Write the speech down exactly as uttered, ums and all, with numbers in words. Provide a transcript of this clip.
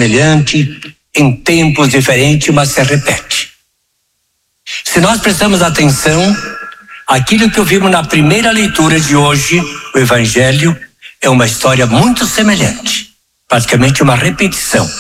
semelhante, em tempos diferentes, mas se repete. Se nós prestamos atenção, aquilo que ouvimos na primeira leitura de hoje, o Evangelho, é uma história muito semelhante, praticamente uma repetição.